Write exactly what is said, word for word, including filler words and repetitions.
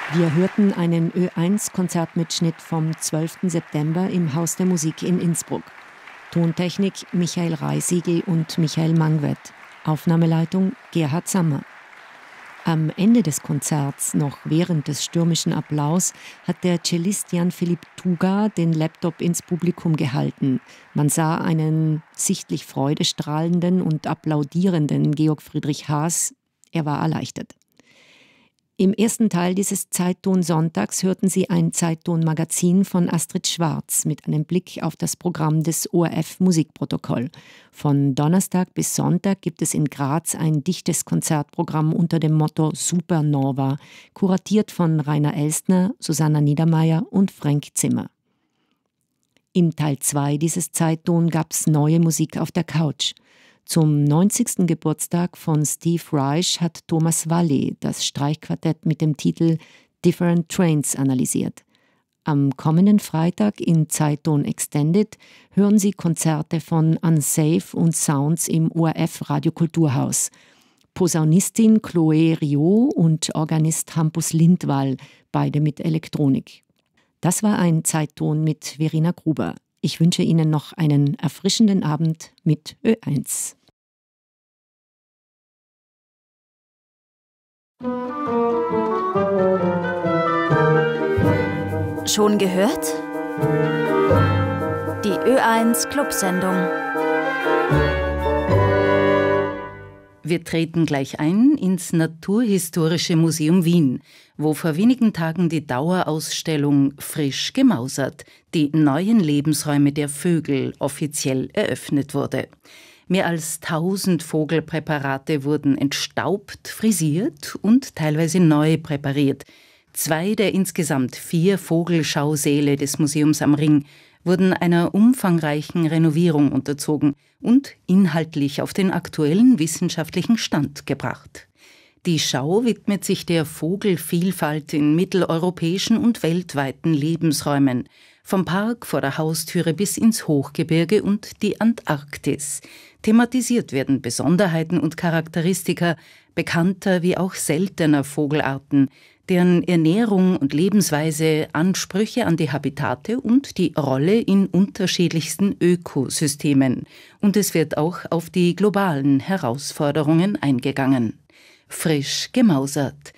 Wir hörten einen Ö eins Konzertmitschnitt vom zwölften September im Haus der Musik in Innsbruck. Tontechnik Michael Reisiegel und Michael Mangwett. Aufnahmeleitung Gerhard Sammer. Am Ende des Konzerts, noch während des stürmischen Applaus, hat der Cellist Jan-Philipp Tuga den Laptop ins Publikum gehalten. Man sah einen sichtlich freudestrahlenden und applaudierenden Georg Friedrich Haas. Er war erleichtert. Im ersten Teil dieses Zeitton-Sonntags hörten Sie ein Zeitton-Magazin von Astrid Schwarz mit einem Blick auf das Programm des O R F-Musikprotokoll. Von Donnerstag bis Sonntag gibt es in Graz ein dichtes Konzertprogramm unter dem Motto Supernova, kuratiert von Rainer Elstner, Susanna Niedermeyer und Frank Zimmer. Im Teil zwei dieses Zeitton gab es neue Musik auf der Couch. Zum neunzigsten Geburtstag von Steve Reich hat Thomas Walli das Streichquartett mit dem Titel Different Trains analysiert. Am kommenden Freitag in Zeitton Extended hören Sie Konzerte von Unsafe und Sounds im O R F Radiokulturhaus. Posaunistin Chloé Rio und Organist Hampus Lindwall, beide mit Elektronik. Das war ein Zeitton mit Verena Gruber. Ich wünsche Ihnen noch einen erfrischenden Abend mit Ö eins. Schon gehört? Die Ö eins Clubsendung. Wir treten gleich ein ins Naturhistorische Museum Wien, wo vor wenigen Tagen die Dauerausstellung Frisch gemausert, die neuen Lebensräume der Vögel, offiziell eröffnet wurde. Mehr als tausend Vogelpräparate wurden entstaubt, frisiert und teilweise neu präpariert. Zwei der insgesamt vier Vogelschausäle des Museums am Ring wurden einer umfangreichen Renovierung unterzogen und inhaltlich auf den aktuellen wissenschaftlichen Stand gebracht. Die Schau widmet sich der Vogelvielfalt in mitteleuropäischen und weltweiten Lebensräumen, vom Park vor der Haustüre bis ins Hochgebirge und die Antarktis. Thematisiert werden Besonderheiten und Charakteristika bekannter wie auch seltener Vogelarten, deren Ernährung und Lebensweise Ansprüche an die Habitate und die Rolle in unterschiedlichsten Ökosystemen. Und es wird auch auf die globalen Herausforderungen eingegangen. Frisch gemausert.